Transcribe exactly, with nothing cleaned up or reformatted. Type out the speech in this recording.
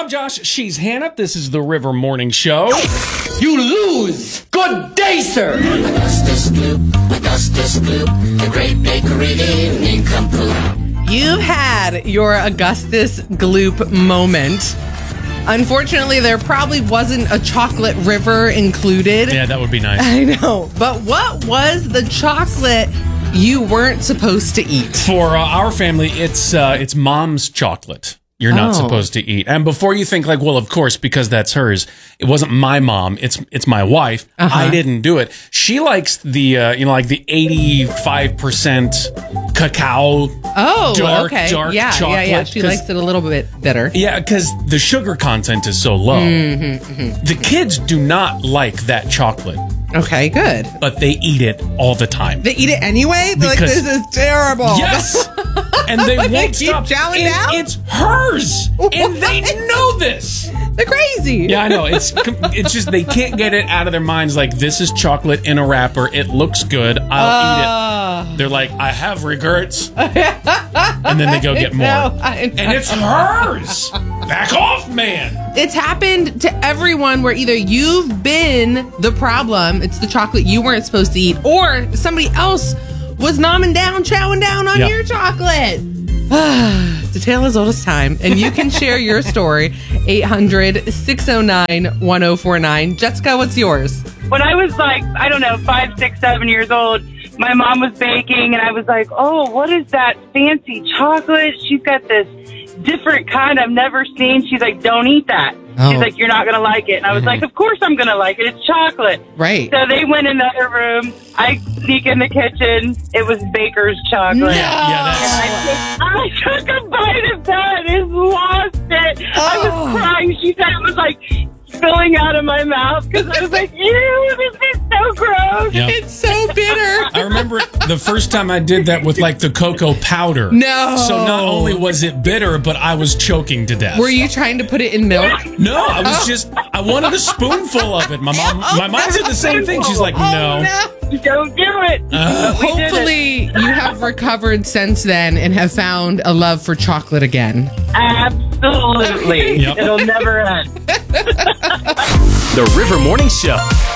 I'm Josh. She's Hannah. This is the River Morning Show. You lose. Good day, sir. Augustus Gloop, Augustus Gloop, the great bakery nincompoop. You've had your Augustus Gloop moment. Unfortunately, there probably wasn't a chocolate river included. Yeah, that would be nice. I know. But what was the chocolate you weren't supposed to eat? For uh, our family, it's uh, it's mom's chocolate. You're not Oh. supposed to eat. And before you think like, well, of course, because that's hers. It wasn't my mom. It's it's my wife. Uh-huh. I didn't do it. She likes the uh, you know like the eighty-five percent cacao. Oh, dark, okay. dark yeah, chocolate. yeah, yeah. She 'cause- likes it a little bit bitter. Yeah, because the sugar content is so low. Mm-hmm, mm-hmm. The kids do not like that chocolate, Okay, good. but they eat it all the time. They eat it anyway? They're like, Because- this is terrible. Yes, and they But they won't keep stop. chowing And down? It's hers, and they know this. They're crazy. Yeah, I know. It's it's just they can't get it out of their minds. Like, this is chocolate in a wrapper. It looks good. I'll eat Uh, it. They're like, I have regrets, and then they go get more. know, I know. And it's hers. Back off, man. It's happened to everyone where either you've been the problem, it's the chocolate you weren't supposed to eat, or somebody else was nomming down, chowing down on Yeah. your chocolate. It's a tale as old as time. And you can share your story, eight hundred, six oh nine, one oh four nine. Jessica, what's yours? When I was like, I don't know, five, six, seven years old, my mom was baking, and I was like, oh, what is that fancy chocolate? She's got this different kind I've never seen. She's like, don't eat that. Oh. She's like, you're not going to like it. And I was like, of course I'm going to like it. It's chocolate. Right. So they went in the other room. I sneak in the kitchen. It was baker's chocolate. Yeah, that's. I took, I took a bite of that and lost it. I Oh. was crying. She said it was like spilling out of my mouth because I was like, ew, this is so gross. Yep. It's so bitter. I remember the first time I did that with like the cocoa powder. No. So not only was it bitter, but I was choking to death. Were you trying to put it in milk? No, I was just, I wanted a spoonful of it. My mom, my mom did the same thing. She's like, no. Oh, no. Don't do it. Uh, We did it. Hopefully, you have recovered since then and have found a love for chocolate again. Absolutely. Yep. It'll never end. The River Morning Show.